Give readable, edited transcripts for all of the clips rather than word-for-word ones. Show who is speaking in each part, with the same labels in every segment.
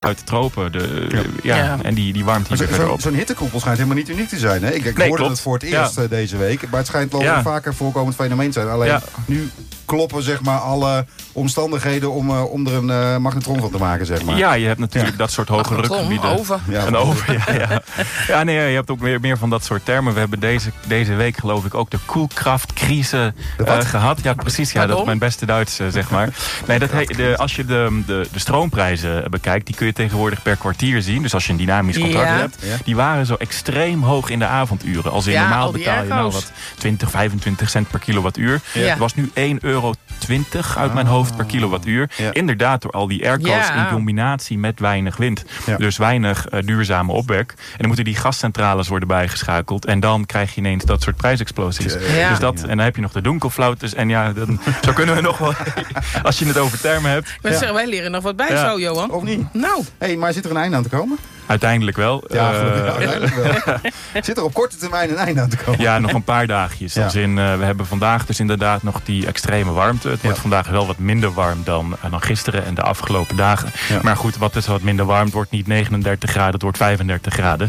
Speaker 1: uit de tropen. En die warmt hier verder op.
Speaker 2: Zo'n hittekoepel schijnt helemaal niet uniek te zijn. Hè? Ik hoorde het voor het eerst deze week. Maar het schijnt wel een vaker voorkomend fenomeen te zijn. Alleen nu kloppen zeg maar alle omstandigheden om er een magnetron van te maken. Zeg maar.
Speaker 1: Ja, je hebt natuurlijk dat soort hoge drukgebieden. Een oven. Je hebt ook meer van dat soort termen. We hebben deze week geloof ik ook de koelkrachtcrisis gehad. Ja, precies. Ja, dat is mijn beste Duits, zeg maar. Nee, als je de stroomprijzen bekijkt, die kun je tegenwoordig per kwartier zien. Dus als je een dynamisch contract hebt, die waren zo extreem hoog in de avonduren. Als in normaal betaal je 20, 25 cent per kilowattuur. Het was nu €1,20 uit mijn hoofd per kilowattuur. Inderdaad, door al die airco's in combinatie met weinig wind. Dus weinig duurzame opwek. En dan moeten die gascentrales worden bijgeschakeld. En dan krijg je ineens dat soort prijsexplosies. Dus en dan heb je nog de donkelflautes. En zo kunnen we nog wel, als je het over termen hebt.
Speaker 3: Wij leren nog wat bij zo, Johan.
Speaker 2: Of niet?
Speaker 3: Nou.
Speaker 2: Maar zit er een einde aan te komen?
Speaker 1: Uiteindelijk wel.
Speaker 2: Uiteindelijk wel. Zit er op korte termijn een einde aan te komen?
Speaker 1: Ja, nog een paar dagjes. Als in, we hebben vandaag dus inderdaad nog die extreme warmte. Het wordt vandaag wel wat minder warm dan gisteren en de afgelopen dagen. Ja. Maar goed, wat is wat minder warm? Het wordt niet 39 graden, het wordt 35 graden.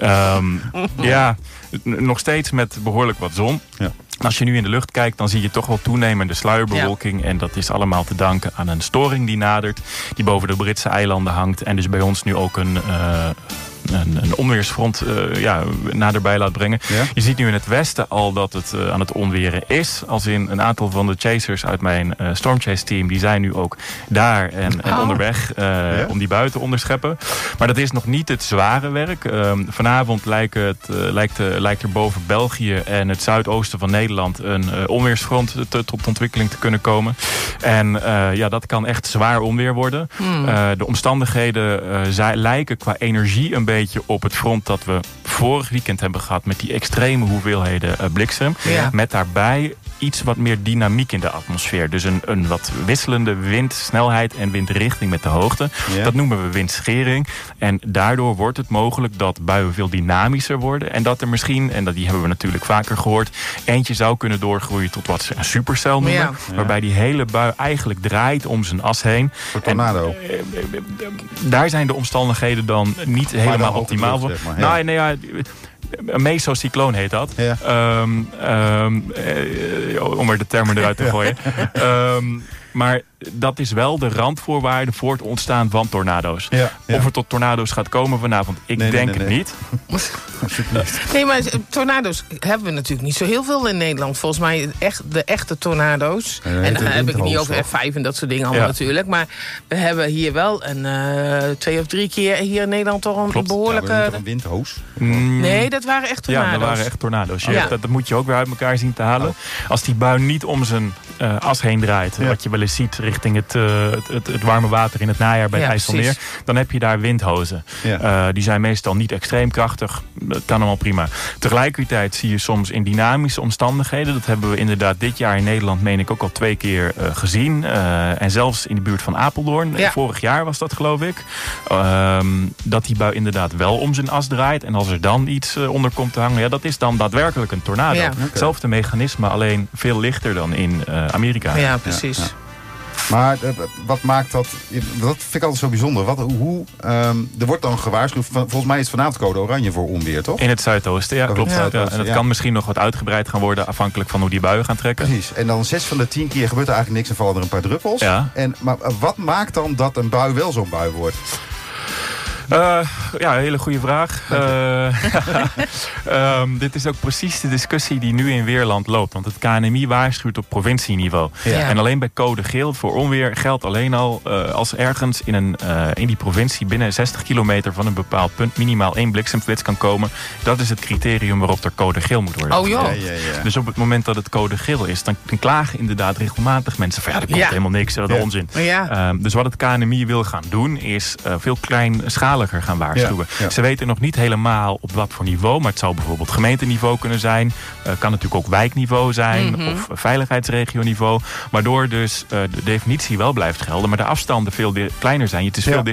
Speaker 1: Nog steeds met behoorlijk wat zon. Ja. Als je nu in de lucht kijkt, dan zie je toch wel toenemende sluierbewolking. Ja. En dat is allemaal te danken aan een storing die nadert. Die boven de Britse eilanden hangt. En dus bij ons nu ook een onweersfront naderbij laat brengen. Ja? Je ziet nu in het westen al dat het aan het onweren is. Als in een aantal van de chasers uit mijn stormchase team, die zijn nu ook daar en onderweg om die bui te onderscheppen. Maar dat is nog niet het zware werk. Vanavond lijkt er boven België en het zuidoosten van Nederland een onweersfront tot ontwikkeling te kunnen komen. En dat kan echt zwaar onweer worden. De omstandigheden lijken qua energie een beetje op het front dat we vorig weekend hebben gehad met die extreme hoeveelheden bliksem. Ja. Met daarbij iets wat meer dynamiek in de atmosfeer. Dus een wat wisselende windsnelheid en windrichting met de hoogte. Ja. Dat noemen we windschering. En daardoor wordt het mogelijk dat buien veel dynamischer worden. En dat er misschien, en die hebben we natuurlijk vaker gehoord, eentje zou kunnen doorgroeien tot wat ze een supercel noemen. Ja. Waarbij die hele bui eigenlijk draait om zijn as heen.
Speaker 2: Een tornado.
Speaker 1: Daar zijn de omstandigheden dan niet helemaal optimaal voor. Een mesocycloon heet dat. Ja. Om er de termen eruit te gooien. Maar dat is wel de randvoorwaarde voor het ontstaan van tornado's. Ja. Of er tot tornado's gaat komen vanavond, ik denk het niet.
Speaker 3: Nee, maar tornado's hebben we natuurlijk niet zo heel veel in Nederland. Volgens mij de echte tornado's. En dan heb ik het niet over F5 en dat soort dingen allemaal natuurlijk. Maar we hebben hier wel 2 of 3 keer hier in Nederland toch een behoorlijke...
Speaker 2: Ja, een windhoos?
Speaker 3: Nee, dat waren echt tornado's.
Speaker 1: Ja, dat waren echt tornado's. Dat moet je ook weer uit elkaar zien te halen. Oh. Als die bui niet om zijn as heen draait, wat je wel eens ziet richting het warme water in het najaar bij het IJsselmeer, dan heb je daar windhozen. Ja. Die zijn meestal niet extreem krachtig. Dat kan allemaal prima. Tegelijkertijd zie je soms in dynamische omstandigheden, dat hebben we inderdaad dit jaar in Nederland, meen ik, ook al 2 keer gezien. En zelfs in de buurt van Apeldoorn. Ja. Vorig jaar was dat, geloof ik. Dat die bui inderdaad wel om zijn as draait. En als er dan iets onder komt te hangen, dat is dan daadwerkelijk een tornado. Ja. Okay. Hetzelfde mechanisme, alleen veel lichter dan in Amerika.
Speaker 3: Ja, precies. Ja.
Speaker 2: Maar wat maakt dat... Dat vind ik altijd zo bijzonder. Er wordt dan gewaarschuwd... Volgens mij is vanavond code oranje voor onweer, toch?
Speaker 1: In het zuidoosten, ja. Klopt. Ja. En dat kan misschien nog wat uitgebreid gaan worden, afhankelijk van hoe die buien gaan trekken.
Speaker 2: Precies. En dan 6 van de 10 keer gebeurt er eigenlijk niks en vallen er een paar druppels. Ja. Maar wat maakt dan dat een bui wel zo'n bui wordt?
Speaker 1: Een hele goede vraag. Dit is ook precies de discussie die nu in Weerland loopt. Want het KNMI waarschuwt op provincieniveau. Ja. En alleen bij code geel voor onweer geldt alleen al als ergens in die provincie binnen 60 kilometer van een bepaald punt minimaal 1 bliksemflits kan komen. Dat is het criterium waarop er code geel moet worden.
Speaker 3: Oh joh.
Speaker 2: Ja.
Speaker 1: Dus op het moment dat het code geel is, dan klagen inderdaad regelmatig mensen van er komt helemaal niks, dat is onzin. Ja. Dus wat het KNMI wil gaan doen is veel kleinschaliger gaan waarschuwen. Ja. Ze weten nog niet helemaal op wat voor niveau, maar het zou bijvoorbeeld gemeenteniveau kunnen zijn. Kan natuurlijk ook wijkniveau zijn of veiligheidsregioniveau. Waardoor dus de definitie wel blijft gelden, maar de afstanden veel kleiner zijn. Het is veel